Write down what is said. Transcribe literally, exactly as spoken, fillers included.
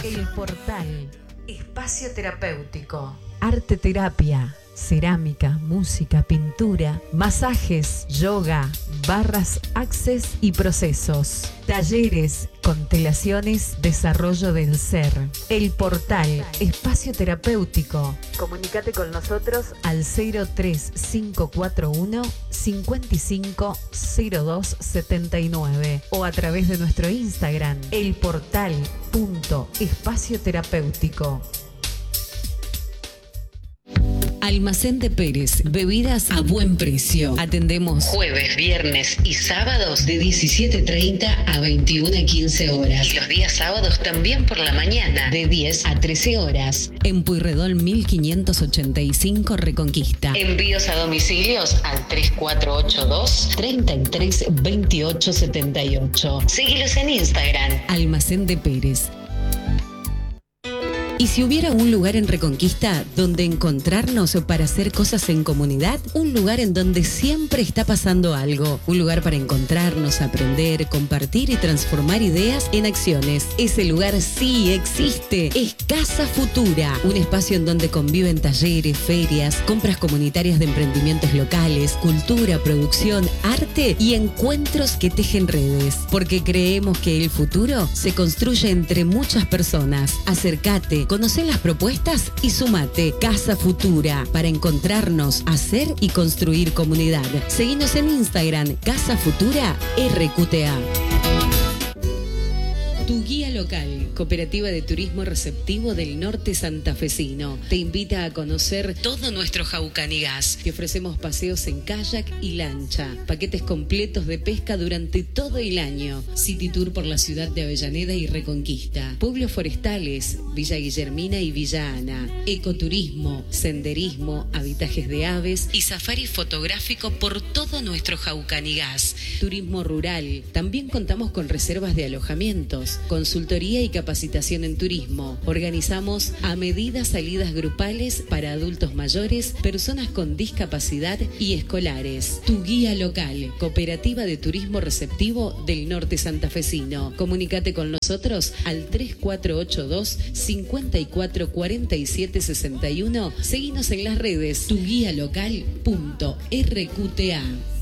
El Portal, espacio terapéutico. Arte terapia, cerámica, música, pintura, masajes, yoga, barras, access y procesos. Talleres, constelaciones, desarrollo del ser. El Portal, espacio terapéutico. Comunícate con nosotros al cero tres cinco cuatro uno, cinco cinco cero dos siete nueve o a través de nuestro Instagram, elportal.espacio terapéutico. Almacén de Pérez, bebidas a buen precio. Atendemos jueves, viernes y sábados de diecisiete treinta a veintiuna quince horas. Y los días sábados también por la mañana, de diez a trece horas. En Pueyrredón mil quinientos ochenta y cinco Reconquista. Envíos a domicilios al tres cuatro ocho dos, treinta y tres veintiocho setenta y ocho. Síguelos en Instagram. Almacén de Pérez. ¿Y si hubiera un lugar en Reconquista donde encontrarnos para hacer cosas en comunidad? Un lugar en donde siempre está pasando algo. Un lugar para encontrarnos, aprender, compartir y transformar ideas en acciones. Ese lugar sí existe. Es Casa Futura. Un espacio en donde conviven talleres, ferias, compras comunitarias de emprendimientos locales, cultura, producción, arte y encuentros que tejen redes. Porque creemos que el futuro se construye entre muchas personas. Acércate. Conocé las propuestas y sumate. Casa Futura, para encontrarnos, hacer y construir comunidad. Seguinos en Instagram, Casa Futura R Q T A. Tu guía local, Cooperativa de Turismo Receptivo del Norte Santafesino, te invita a conocer todo nuestro Jaucanigas. Te ofrecemos paseos en kayak y lancha, paquetes completos de pesca durante todo el año, City Tour por la ciudad de Avellaneda y Reconquista, pueblos forestales, Villa Guillermina y Villa Ana, ecoturismo, senderismo, habitajes de aves y safari fotográfico por todo nuestro Jaucanigas. Turismo rural, también contamos con reservas de alojamientos, consultoría y capacitación en turismo. Organizamos a medida salidas grupales para adultos mayores, personas con discapacidad y escolares. Tu guía local, Cooperativa de Turismo Receptivo del Norte Santafesino. Comunícate con nosotros al tres cuatro ocho dos, cinco cuatro cuatro siete seis uno. Seguinos en las redes tuguialocal punto R Q T A.